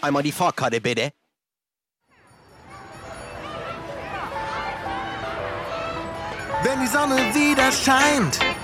einmal die Fahrkarte, bitte. Wenn die Sonne wieder scheint